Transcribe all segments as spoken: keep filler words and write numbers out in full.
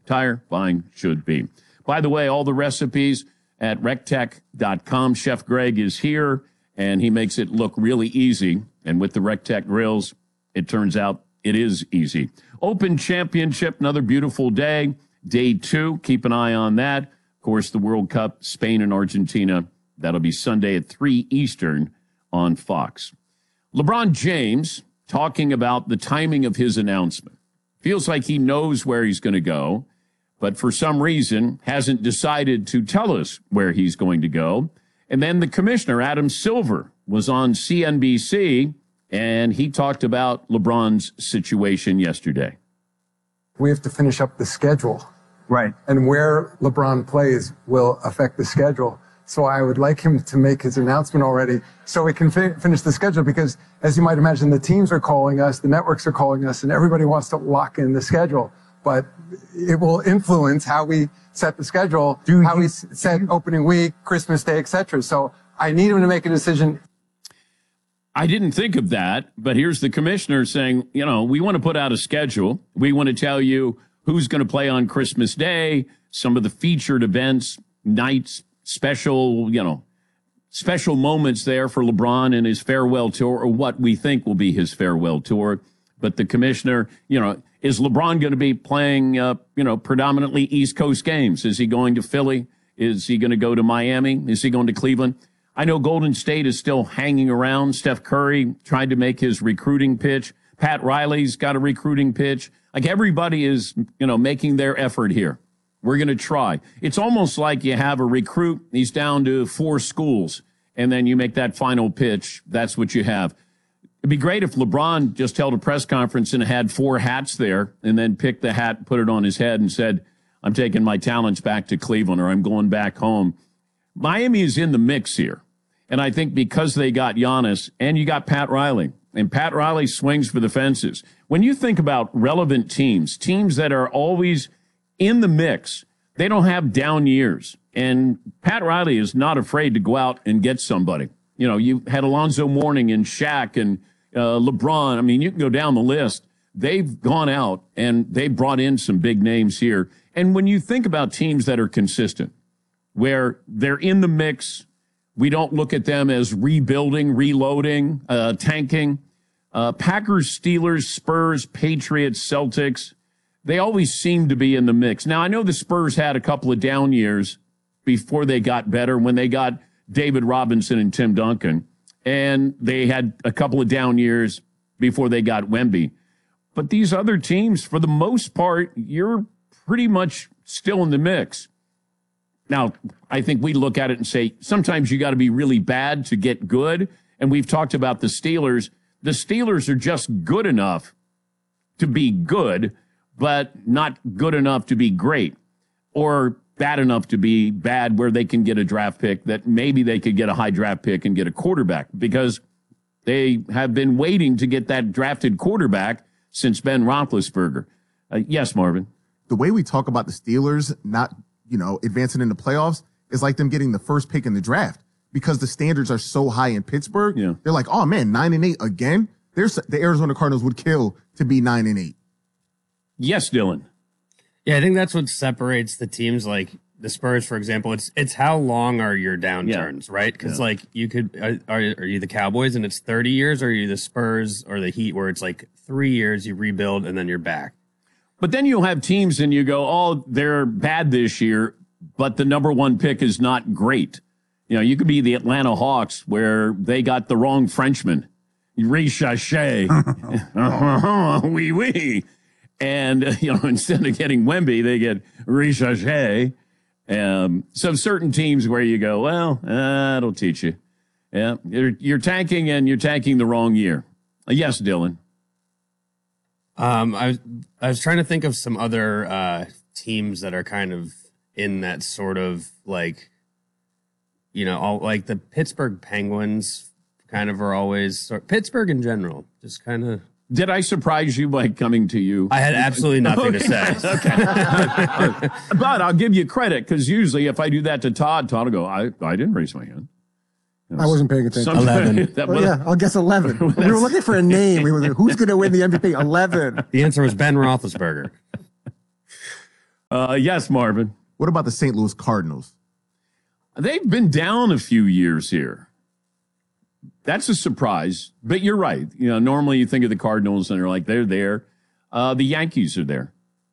tire buying should be. By the way, all the recipes at rec tech dot com. Chef Greg is here, and he makes it look really easy. And with the RecTech grills, it turns out it is easy. Open Championship, another beautiful day. Day two, keep an eye on that. Of course, the World Cup, Spain and Argentina. That'll be Sunday at three Eastern on Fox. LeBron James talking about the timing of his announcement. Feels like he knows where he's going to go, but for some reason hasn't decided to tell us where he's going to go. And then the commissioner, Adam Silver, was on C N B C, and he talked about LeBron's situation yesterday. We have to finish up the schedule. Right. And where LeBron plays will affect the schedule. So I would like him to make his announcement already so we can fi- finish the schedule because, as you might imagine, the teams are calling us, the networks are calling us, and everybody wants to lock in the schedule. But it will influence how we set the schedule, Do how you, we set opening week, Christmas Day, et cetera. So I need him to make a decision. I didn't think of that, but here's the commissioner saying, you know, we want to put out a schedule. We want to tell you who's going to play on Christmas Day, some of the featured events, nights, special, you know, special moments there for LeBron and his farewell tour, or what we think will be his farewell tour. But the commissioner, you know, is LeBron going to be playing, uh, you know, predominantly East Coast games? Is he going to Philly? Is he going to go to Miami? Is he going to Cleveland? I know Golden State is still hanging around. Steph Curry tried to make his recruiting pitch. Pat Riley's got a recruiting pitch. Like everybody is, you know, making their effort here. We're going to try. It's almost like you have a recruit. He's down to four schools, and then you make that final pitch. That's what you have. It'd be great if LeBron just held a press conference and had four hats there and then picked the hat, put it on his head, and said, I'm taking my talents back to Cleveland, or I'm going back home. Miami is in the mix here. And I think because they got Giannis and you got Pat Riley, and Pat Riley swings for the fences. When you think about relevant teams, teams that are always in the mix, they don't have down years. And Pat Riley is not afraid to go out and get somebody. You know, you had Alonzo Mourning and Shaq and uh, LeBron. I mean, you can go down the list. They've gone out and they brought in some big names here. And when you think about teams that are consistent, where they're in the mix, we don't look at them as rebuilding, reloading, uh, tanking. Uh, Packers, Steelers, Spurs, Patriots, Celtics, they always seem to be in the mix. Now, I know the Spurs had a couple of down years before they got better, when they got David Robinson and Tim Duncan, and they had a couple of down years before they got Wemby. But these other teams, for the most part, you're pretty much still in the mix. Now, I think we look at it and say, sometimes you got to be really bad to get good. And we've talked about the Steelers. The Steelers are just good enough to be good, but not good enough to be great, or bad enough to be bad where they can get a draft pick that maybe they could get a high draft pick and get a quarterback, because they have been waiting to get that drafted quarterback since Ben Roethlisberger. Uh, yes, Marvin. The way we talk about the Steelers not, you know, advancing in the playoffs is like them getting the first pick in the draft, because the standards are so high in Pittsburgh. Yeah. They're like, oh man, nine and eight again. There's the Arizona Cardinals would kill to be nine and eight. Yes, Dylan. Yeah, I think that's what separates the teams. Like the Spurs, for example, it's it's how long are your downturns, yeah. right? Because yeah. like you could are, are are you the Cowboys and it's thirty years, or are you the Spurs or the Heat where it's like three years you rebuild and then you're back. But then you'll have teams and you go, oh, they're bad this year, but the number one pick is not great. You know, you could be the Atlanta Hawks where they got the wrong Frenchman, Richachet. Oui, oui. And, uh, you know, instead of getting Wemby, they get Richachet. Um, so certain teams where you go, well, uh, that'll teach you. Yeah, you're, you're tanking and you're tanking the wrong year. Uh, yes, Dylan. Um, I was, I was trying to think of some other uh, teams that are kind of in that sort of like, you know, all, like the Pittsburgh Penguins kind of are always, sort, Pittsburgh in general, just kind of. Did I surprise you by coming to you? I had absolutely nothing okay. to say. Okay. But I'll give you credit, because usually if I do that to Todd, Todd will go, I, I didn't raise my hand. You know, I wasn't paying attention. eleven. that well, yeah, I'll guess eleven. We were looking for a name. We were like, who's going to win the M V P? eleven. The answer was Ben Roethlisberger. Uh, yes, Marvin. What about the Saint Louis Cardinals? They've been down a few years here. That's a surprise, but you're right. You know, normally you think of the Cardinals and they're like, they're there. Uh, the Yankees are there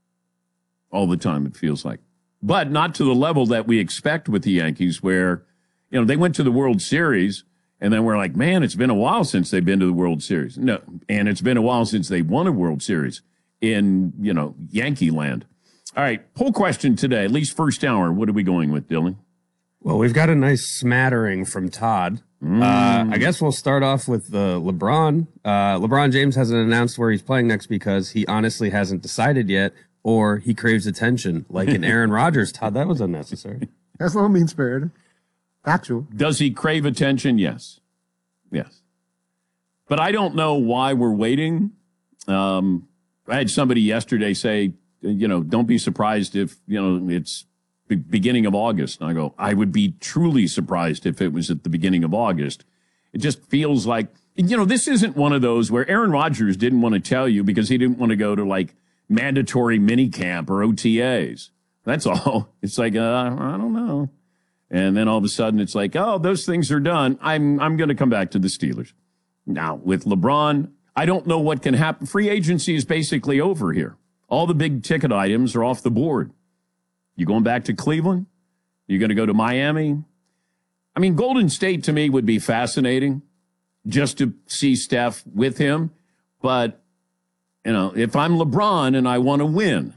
all the time, it feels like. But not to the level that we expect with the Yankees where, you know, they went to the World Series and then we're like, man, it's been a while since they've been to the World Series. No, and it's been a while since they won a World Series in, you know, Yankee land. All right, poll question today, at least first hour. What are we going with, Dylan? Well, we've got a nice smattering from Todd. Mm. Uh, I guess we'll start off with uh, LeBron. Uh, LeBron James hasn't announced where he's playing next because he honestly hasn't decided yet, or he craves attention, like in Aaron Rodgers. Todd, that was unnecessary. That's a little mean-spirited. Factual. Does he crave attention? Yes. Yes. But I don't know why we're waiting. Um, I had somebody yesterday say, you know, don't be surprised if, you know, it's the beginning of August. And I go, I would be truly surprised if it was at the beginning of August. It just feels like, you know, this isn't one of those where Aaron Rodgers didn't want to tell you because he didn't want to go to like mandatory mini camp or O T As. That's all. It's like, uh, I don't know. And then all of a sudden it's like, oh, those things are done. I'm, I'm going to come back to the Steelers. Now with LeBron, I don't know what can happen. Free agency is basically over here. All the big ticket items are off the board. You going back to Cleveland? You're going to go to Miami? I mean, Golden State to me would be fascinating just to see Steph with him. But, you know, if I'm LeBron and I want to win,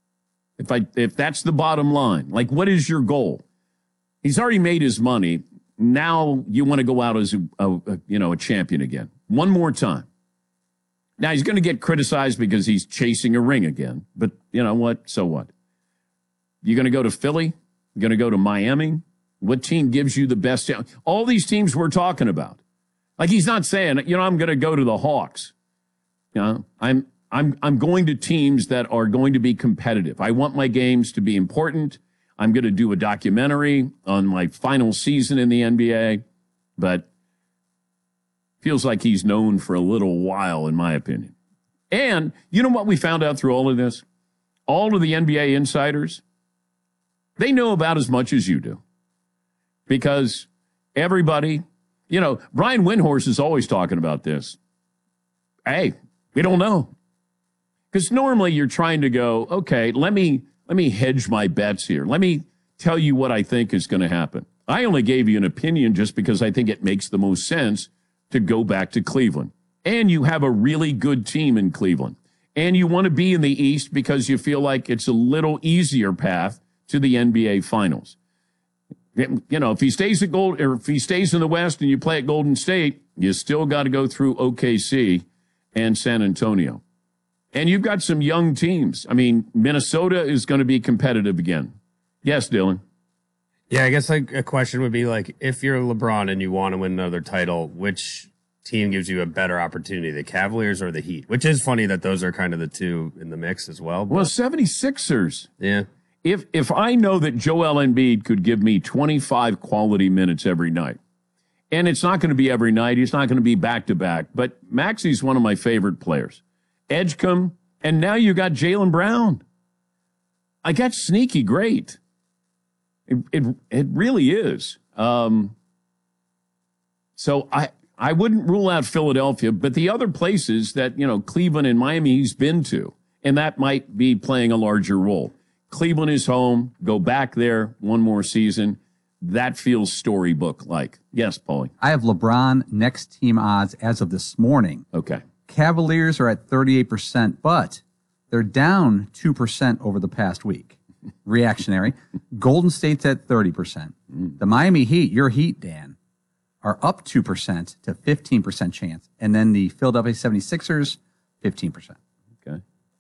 if I if that's the bottom line, like what is your goal? He's already made his money. Now you want to go out as a, a, a you know, a champion again. One more time. Now, he's going to get criticized because he's chasing a ring again. But you know what? So what? You're going to go to Philly? You're going to go to Miami? What team gives you the best? All these teams we're talking about. Like he's not saying, you know, I'm going to go to the Hawks. You know, I'm I'm I'm going to teams that are going to be competitive. I want my games to be important. I'm going to do a documentary on my final season in the N B A. But feels like he's known for a little while, in my opinion. And you know what we found out through all of this? All of the N B A insiders, they know about as much as you do. Because everybody, you know, Brian Windhorst is always talking about this. Hey, we don't know. Because normally you're trying to go, okay, let me let me hedge my bets here. Let me tell you what I think is going to happen. I only gave you an opinion just because I think it makes the most sense to go back to Cleveland. And you have a really good team in Cleveland. And you want to be in the East because you feel like it's a little easier path to the N B A Finals. You know, if he stays at Gold, or if he stays in the West and you play at Golden State, you still got to go through O K C and San Antonio. And you've got some young teams. I mean, Minnesota is going to be competitive again. Yes, Dylan. Yeah, I guess like a question would be like, if you're LeBron and you want to win another title, which team gives you a better opportunity, the Cavaliers or the Heat? Which is funny that those are kind of the two in the mix as well. But, well, seventy-sixers. Yeah. If if I know that Joel Embiid could give me twenty-five quality minutes every night, and it's not going to be every night, he's not going to be back-to-back, but Maxi's one of my favorite players. Edgecombe, and now you got Jaylen Brown. I got sneaky great. It, it it really is. Um, so I I wouldn't rule out Philadelphia, but the other places that, you know, Cleveland and Miami he's been to, and that might be playing a larger role. Cleveland is home. Go back there one more season. That feels storybook-like. Yes, Paulie. I have LeBron next team odds as of this morning. Okay. Cavaliers are at thirty-eight percent, but they're down two percent over the past week. Reactionary. Golden State's at thirty percent. The Miami Heat, your Heat, Dan, are up two percent to fifteen percent chance. And then the Philadelphia seventy-sixers, fifteen percent. Okay.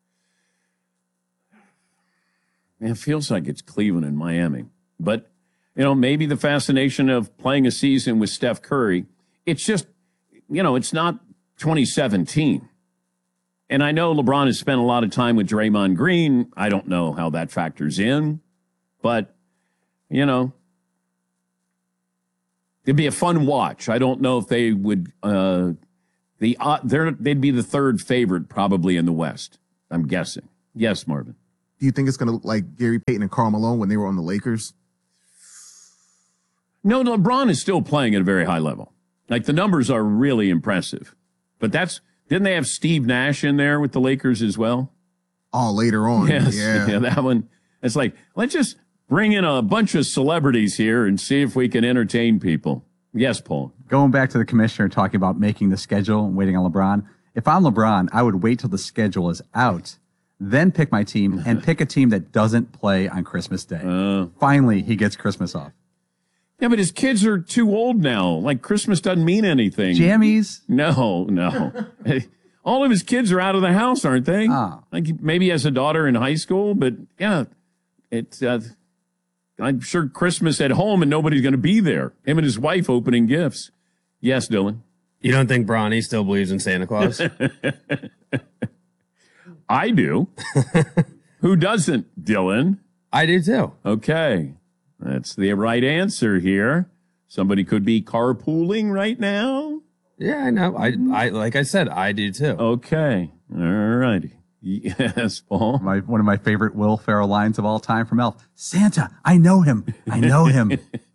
Man, it feels like it's Cleveland and Miami. But, you know, maybe the fascination of playing a season with Steph Curry, it's just, you know, it's not twenty seventeen. And I know LeBron has spent a lot of time with Draymond Green. I don't know how that factors in. But, you know, it'd be a fun watch. I don't know if they would uh, the uh, they're, they'd be the third favorite probably in the West, I'm guessing. Yes, Marvin. Do you think it's going to look like Gary Payton and Karl Malone when they were on the Lakers? No, LeBron is still playing at a very high level. Like, the numbers are really impressive. But that's, didn't they have Steve Nash in there with the Lakers as well? Oh, later on. Yes. Yeah. Yeah, that one. It's like, let's just bring in a bunch of celebrities here and see if we can entertain people. Yes, Paul. Going back to the commissioner talking about making the schedule and waiting on LeBron. If I'm LeBron, I would wait till the schedule is out, then pick my team and pick a team that doesn't play on Christmas Day. Uh, Finally, he gets Christmas off. yeah, but his kids are too old now. Like, Christmas doesn't mean anything. Jammies? No, no. All of his kids are out of the house, aren't they? Ah. Like, maybe he has a daughter in high school, but yeah, it's, uh, I'm sure Christmas at home and nobody's going to be there. Him and his wife opening gifts. Yes, Dylan. You don't think Bronny still believes in Santa Claus? I do. Who doesn't, Dylan? I do too. Okay. That's the right answer here. Somebody could be carpooling right now. Yeah, I know. I, I like I said, I do too. Okay. All righty. Yes, Paul. My, one of my favorite Will Ferrell lines of all time from Elf. Santa, I know him. I know him.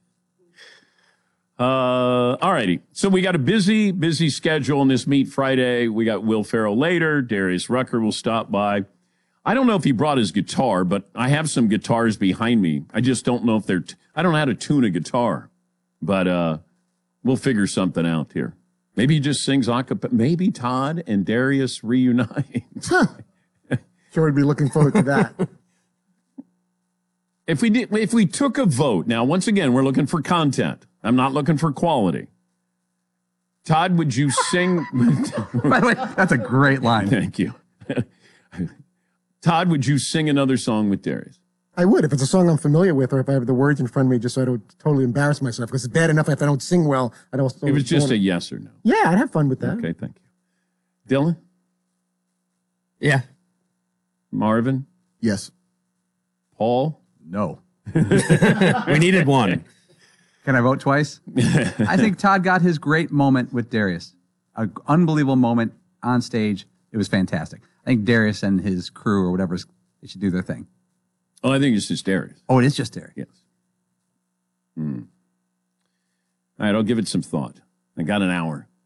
Uh, all righty. So we got a busy, busy schedule on this Meet Friday. We got Will Ferrell later. Darius Rucker will stop by. I don't know if he brought his guitar, but I have some guitars behind me. I just don't know if they're, t- I don't know how to tune a guitar, but, uh, we'll figure something out here. Maybe he just sings a cappella. Maybe Todd and Darius reunite. Sure would be looking forward to that. If we did, if we took a vote, now, once again, we're looking for content. I'm not looking for quality. Todd, would you sing? By the way, that's a great line. Thank you. Todd, would you sing another song with Darius? I would, if it's a song I'm familiar with, or if I have the words in front of me, just so I don't totally embarrass myself. Because it's bad enough if I don't sing well. I don't. It was just a yes or no. Yeah, I'd have fun with that. Okay, thank you. Dylan? Yeah. Marvin? Yes. Paul? No. We needed one. Can I vote twice? I think Todd got his great moment with Darius. An unbelievable moment on stage. It was fantastic. I think Darius and his crew or whatever, they should do their thing. Oh, I think it's just Darius. Oh, it is just Darius. Yes. Hmm. All right, I'll give it some thought. I got an hour.